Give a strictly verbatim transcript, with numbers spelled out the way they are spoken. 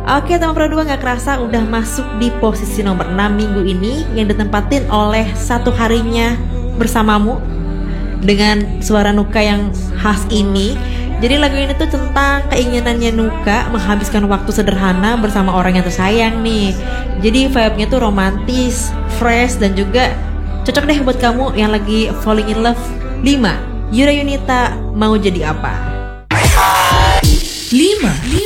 Oke teman Pro dua, gak kerasa udah masuk di posisi nomor enam minggu ini, yang ditempatin oleh Satu Harinya Bersamamu dengan suara Nuka yang khas ini. Jadi lagu ini tuh tentang keinginannya Nuka menghabiskan waktu sederhana bersama orang yang tersayang nih. Jadi vibe-nya tuh romantis, fresh, dan juga cocok deh buat kamu yang lagi falling in love. Lima, Yura Yunita, Mau Jadi Apa. Lima.